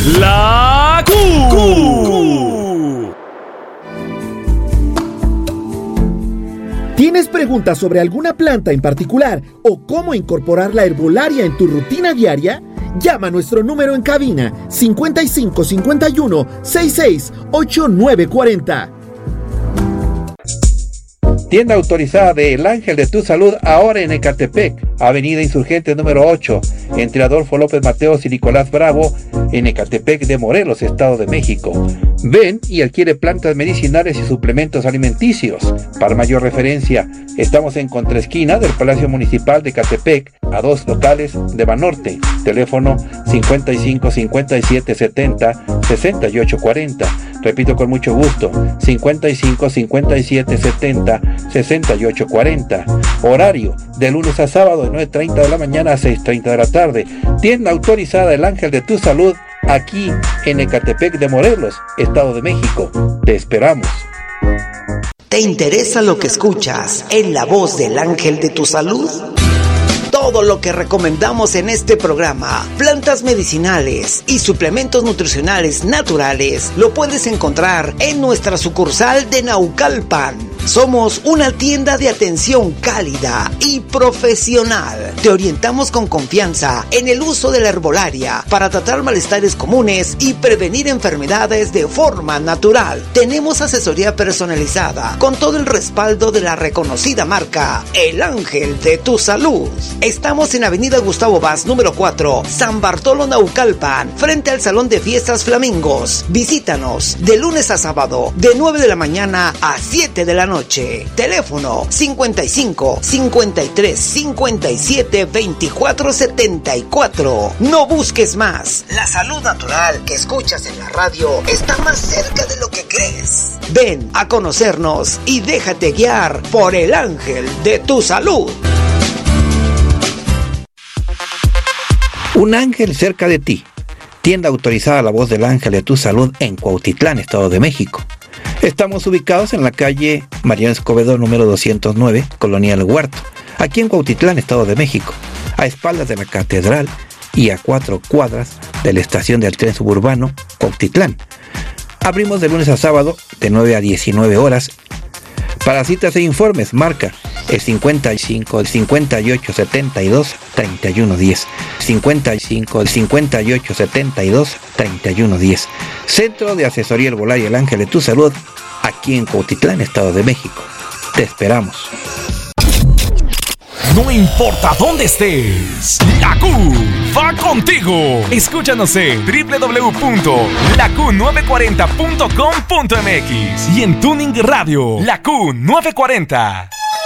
La Q. ¿Tienes preguntas sobre alguna planta en particular o cómo incorporar la herbolaria en tu rutina diaria? Llama a nuestro número en cabina 55 51 66 8940. Tienda autorizada de El Ángel de tu Salud, ahora en Ecatepec, Avenida Insurgente número 8, entre Adolfo López Mateos y Nicolás Bravo, en Ecatepec de Morelos, Estado de México. Ven y adquiere plantas medicinales y suplementos alimenticios. Para mayor referencia, estamos en contraesquina del Palacio Municipal de Ecatepec, a 2 locales de Banorte. Teléfono 55 57 70 68 40. Repito con mucho gusto, 55 57 70 68 40. Horario de lunes a sábado de 9:30 de la mañana a 6:30 de la tarde. Tienda autorizada El Ángel de tu Salud, aquí en Ecatepec de Morelos, Estado de México. Te esperamos. ¿Te interesa lo que escuchas en la voz del Ángel de tu Salud? Todo lo que recomendamos en este programa, plantas medicinales y suplementos nutricionales naturales, lo puedes encontrar en nuestra sucursal de Naucalpan. Somos una tienda de atención cálida y profesional. Te orientamos con confianza en el uso de la herbolaria para tratar malestares comunes y prevenir enfermedades de forma natural. Tenemos asesoría personalizada con todo el respaldo de la reconocida marca El Ángel de tu Salud. Estamos en Avenida Gustavo Vaz, número 4, San Bartolo, Naucalpan, frente al Salón de Fiestas Flamingos. Visítanos de lunes a sábado, de 9 de la mañana a 7 de la noche. Teléfono 55 53 57 24 74. No busques más. La salud natural que escuchas en la radio está más cerca de lo que crees. Ven a conocernos y déjate guiar por El Ángel de tu Salud. Un ángel cerca de ti. Tienda autorizada La Voz del Ángel de tu Salud en Cuautitlán, Estado de México. Estamos ubicados en la calle Mariano Escobedo número 209, Colonia El Huerto, aquí en Cuautitlán, Estado de México, a espaldas de la catedral y a 4 cuadras de la estación del tren suburbano Cuautitlán. Abrimos de lunes a sábado de 9 a 19 horas. Para citas e informes, marca el 55 58 72 31 10. 55 58 72 31 10. Centro de Asesoría Herbolaria El Ángel de tu Salud, aquí en Cuautitlán, Estado de México. Te esperamos. No importa dónde estés, la Q va contigo. Escúchanos en www.laq940.com.mx y en Tuning Radio, la Q940.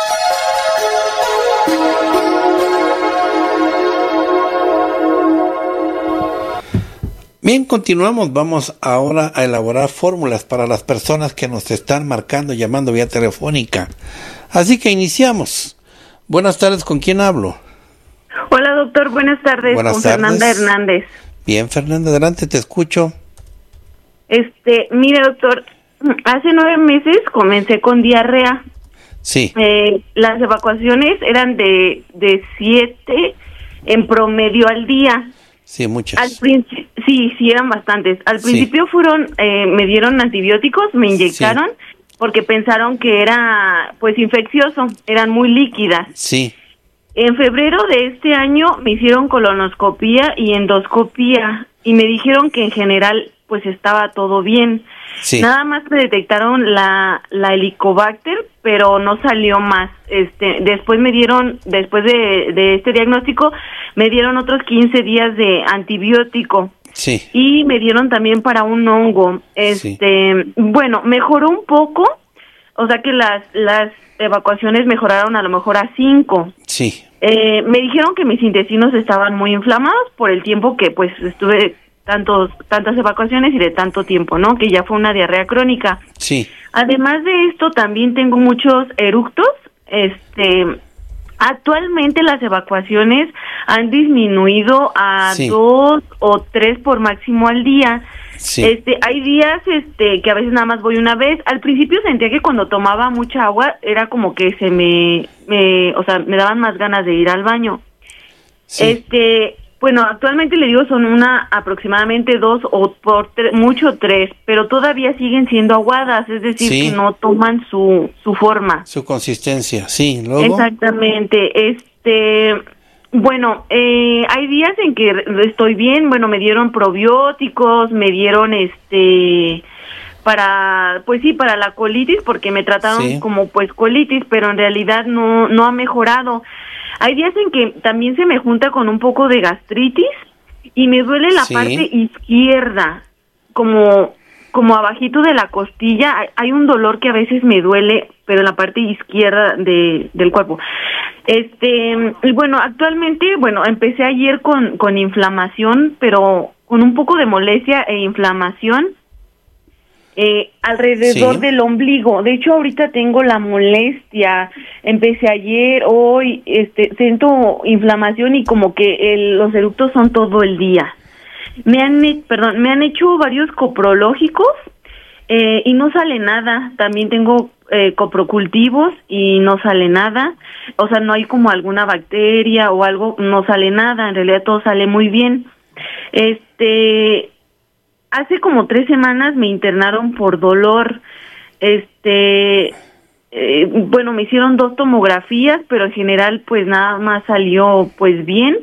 Bien, continuamos. Vamos ahora a elaborar fórmulas para las personas que nos están marcando, llamando vía telefónica. Así que iniciamos. Buenas tardes, ¿con quién hablo? Hola, doctor, buenas tardes. Buenas con tardes. Fernanda Hernández. Bien, Fernanda, adelante, te escucho. Mire, doctor, hace 9 meses comencé con diarrea. Sí. Las evacuaciones eran de 7 en promedio al día. Sí, muchas. Sí, eran bastantes. Al principio me dieron antibióticos, me inyectaron, porque pensaron que era, pues, infeccioso, eran muy líquidas. Sí. En febrero de este año me hicieron colonoscopía y endoscopía, y me dijeron que en general, pues, estaba todo bien. Sí. Nada más me detectaron la Helicobacter, pero no salió más. Después después de este diagnóstico, me dieron otros 15 días de antibiótico. Sí. Y me dieron también para un hongo. Sí. Bueno, mejoró un poco, o sea que las evacuaciones mejoraron a lo mejor a 5. Sí. Me dijeron que mis intestinos estaban muy inflamados por el tiempo que, pues, estuve tantas evacuaciones y de tanto tiempo, ¿no? Que ya fue una diarrea crónica. Sí. Además de esto, también tengo muchos eructos. Actualmente las evacuaciones han disminuido a 2 o 3 por máximo al día. Sí. Hay días que a veces nada más voy una vez. Al principio sentía que cuando tomaba mucha agua era como que me daban más ganas de ir al baño. Sí. Bueno, actualmente le digo son aproximadamente 2 o mucho 3, pero todavía siguen siendo aguadas, es decir, Sí. que no toman su forma. Su consistencia, sí. Luego. Exactamente. Bueno, hay días en que estoy bien. Bueno, me dieron probióticos, me dieron para la colitis, porque me trataron Sí. como pues colitis, pero en realidad no ha mejorado. Hay días en que también se me junta con un poco de gastritis y me duele la Sí. parte izquierda, como abajito de la costilla. Hay un dolor que a veces me duele, pero en la parte izquierda del cuerpo. Y bueno, actualmente, empecé ayer con inflamación, pero con un poco de molestia e inflamación alrededor Sí. del ombligo. De hecho, ahorita tengo la molestia. Empecé ayer, hoy, siento inflamación y como que los eructos son todo el día. Me han hecho varios coprológicos y no sale nada. También tengo coprocultivos y no sale nada. O sea, no hay como alguna bacteria o algo, no sale nada. En realidad todo sale muy bien. Hace como 3 semanas me internaron por dolor. Me hicieron 2 tomografías, pero en general pues nada más salió pues bien.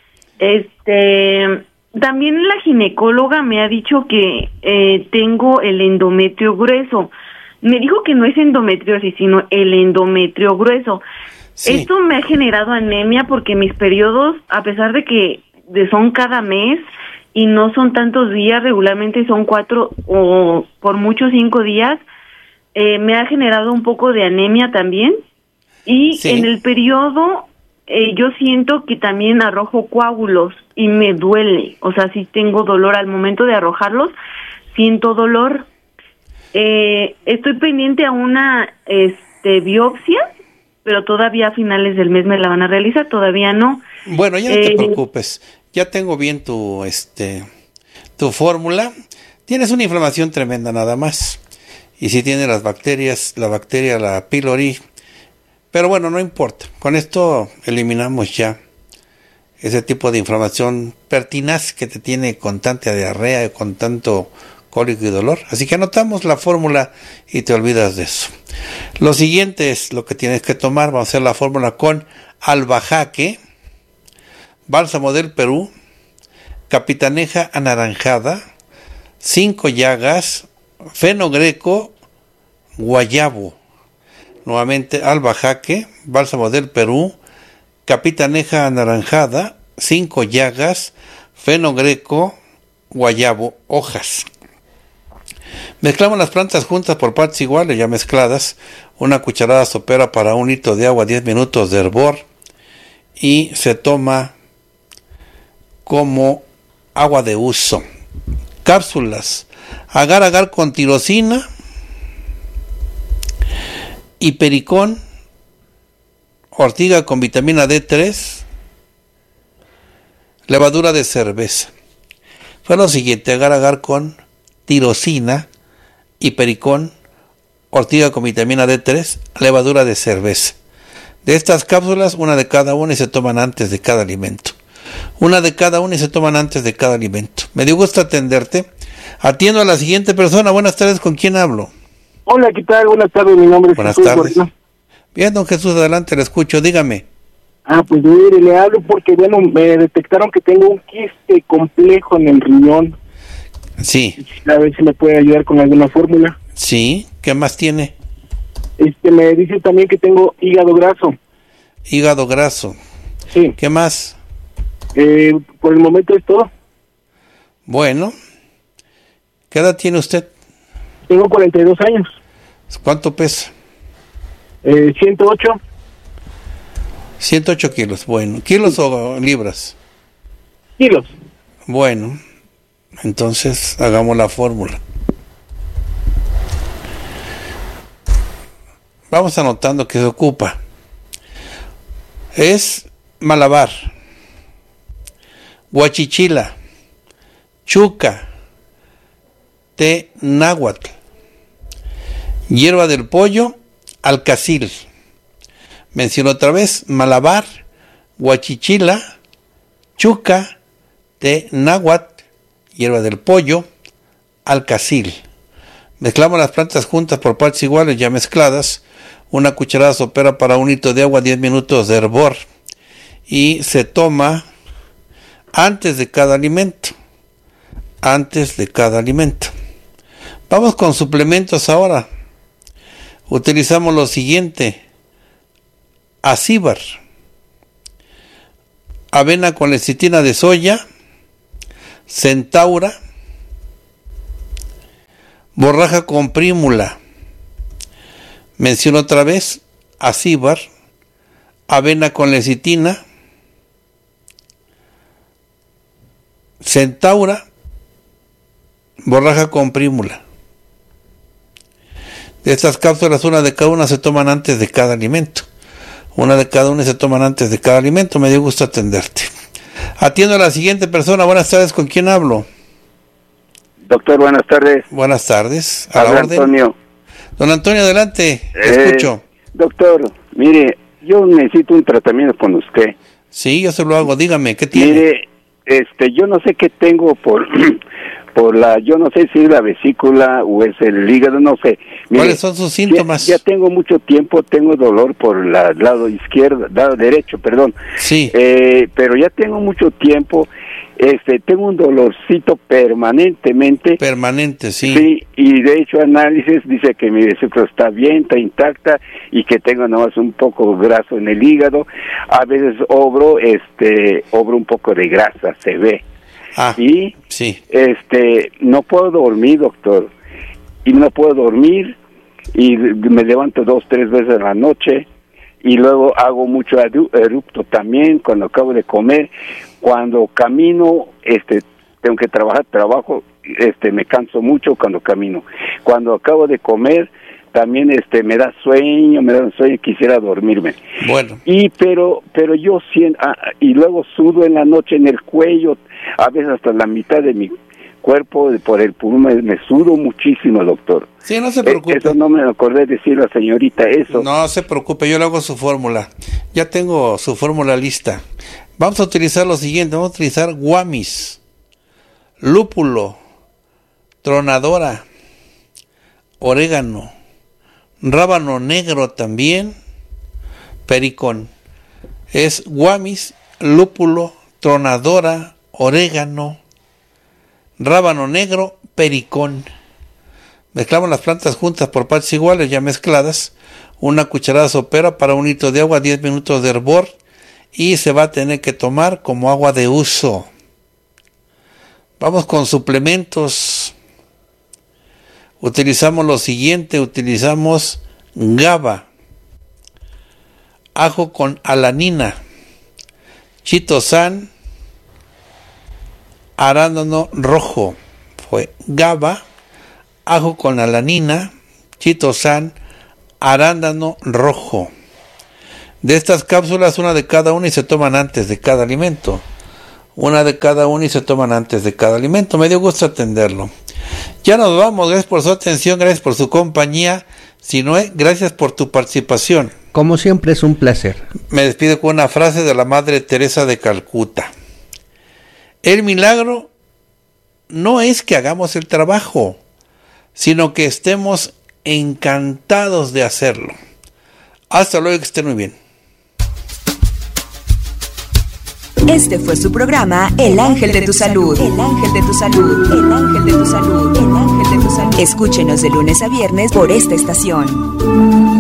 También la ginecóloga me ha dicho que tengo el endometrio grueso. Me dijo que no es endometriosis, sino el endometrio grueso. Sí. Esto me ha generado anemia porque mis periodos, a pesar de que son cada mes y no son tantos días, regularmente son 4 o por mucho 5 días, me ha generado un poco de anemia también. Y Sí. en el periodo yo siento que también arrojo coágulos y me duele. O sea, si tengo dolor al momento de arrojarlos, siento dolor. Estoy pendiente a una biopsia, pero todavía a finales del mes me la van a realizar, todavía no. Bueno, ya no te preocupes. Ya tengo bien tu fórmula. Tienes una inflamación tremenda nada más. Y si tiene la bacteria, la pylori. Pero bueno, no importa. Con esto eliminamos ya ese tipo de inflamación pertinaz que te tiene con tanta diarrea y con tanto cólico y dolor. Así que anotamos la fórmula y te olvidas de eso. Lo siguiente es lo que tienes que tomar. Vamos a hacer la fórmula con albahaque, bálsamo del Perú, capitaneja anaranjada, 5 llagas, fenogreco, guayabo. Nuevamente albahaque, bálsamo del Perú, capitaneja anaranjada, 5 llagas, fenogreco, guayabo, hojas. Mezclamos las plantas juntas por partes iguales, ya mezcladas. Una cucharada sopera para 1 litro de agua, 10 minutos de hervor. Y se toma como agua de uso. Cápsulas. Agar-agar con tirosina y pericón, ortiga con vitamina D3, levadura de cerveza. Fue lo siguiente: agar-agar con tirosina y pericón, ortiga con vitamina D3, levadura de cerveza. De estas cápsulas, una de cada una y se toman antes de cada alimento. Una de cada una y se toman antes de cada alimento. Me dio gusto atenderte. Atiendo a la siguiente persona. Buenas tardes, ¿con quién hablo? Hola, ¿qué tal? Buenas tardes, mi nombre es Buenas Jesús tardes. Moreno. Bien, don Jesús, adelante, le escucho, dígame. Pues mire, le hablo porque, me detectaron que tengo un quiste complejo en el riñón. Sí, A ver si me puede ayudar con alguna fórmula. sí, ¿qué más tiene? Me dice también que tengo hígado graso. Hígado graso, Sí. ¿qué más? Por el momento es todo. Bueno, ¿qué edad tiene usted? Tengo 42 años. ¿Cuánto pesa? 108. 108 kilos, bueno. ¿Kilos o libras? kilos. Bueno, entonces hagamos la fórmula. Vamos anotando que se ocupa. Es malabar, guachichila, chuca, té náhuatl, hierba del pollo, alcacil. Menciono otra vez: malabar, guachichila, chuca, té náhuatl, hierba del pollo, alcacil. Mezclamos las plantas juntas por partes iguales ya mezcladas. Una cucharada sopera para 1 litro de agua, 10 minutos de hervor. Y se toma antes de cada alimento. Vamos con suplementos ahora. Utilizamos lo siguiente: Acíbar, avena con lecitina de soya, Centaura, borraja con prímula. Menciono otra vez: Acíbar, avena con lecitina, Centaura, borraja con prímula. De estas cápsulas, una de cada una se toman antes de cada alimento. Me dio gusto atenderte. Atiendo a la siguiente persona. Buenas tardes, ¿con quién hablo? Doctor, buenas tardes. Buenas tardes. A Habla la orden. Antonio. Don Antonio, adelante. Escucho. Doctor, mire, yo necesito un tratamiento con usted. Sí, yo se lo hago. Dígame, ¿qué tiene? Mire, yo no sé qué tengo por yo no sé si es la vesícula o es el hígado, no sé. Mire, ¿cuáles son sus síntomas? Ya tengo mucho tiempo, tengo dolor por el lado derecho, perdón. Sí. Pero ya tengo mucho tiempo, tengo un dolorcito permanentemente. Permanente, sí. Sí, y de hecho análisis dice que mi vesícula está bien, está intacta, y que tengo nomás un poco graso en el hígado. A veces obro un poco de grasa, se ve. Y sí. No puedo dormir, doctor, y no puedo dormir, y me levanto 2-3 veces en la noche, y luego hago mucho erupto también cuando acabo de comer. Cuando camino, tengo que trabajo, me canso mucho cuando camino. Cuando acabo de comer, también me da sueño, quisiera dormirme. Bueno. Pero yo siento, y luego sudo en la noche en el cuello, a veces hasta la mitad de mi cuerpo, por el pulmón, me sudo muchísimo, doctor. Sí, no se preocupe. Eso no me acordé de decir la señorita, eso. No se preocupe, yo le hago su fórmula. Ya tengo su fórmula lista. Vamos a utilizar lo siguiente, vamos a utilizar guamis, lúpulo, tronadora, orégano, rábano negro también, pericón. Es guamis, lúpulo, tronadora, orégano, rábano negro, pericón. Mezclamos las plantas juntas por partes iguales ya mezcladas. Una cucharada sopera para 1 litro de agua, 10 minutos de hervor, y se va a tener que tomar como agua de uso. Vamos con suplementos. Utilizamos lo siguiente, utilizamos GABA, ajo con alanina, chitosan, arándano rojo. Fue GABA, ajo con alanina, chitosan, arándano rojo. De estas cápsulas, una de cada una y se toman antes de cada alimento. Me dio gusto atenderlo. Ya nos vamos, gracias por su atención, gracias por su compañía. Sinoé, gracias por tu participación. Como siempre es un placer. Me despido con una frase de la Madre Teresa de Calcuta. El milagro no es que hagamos el trabajo, sino que estemos encantados de hacerlo. Hasta luego, que estén muy bien. Este fue su programa El Ángel de tu Salud. El Ángel de tu Salud. El Ángel de tu Salud. El Ángel de tu Salud. Escúchenos de lunes a viernes por esta estación.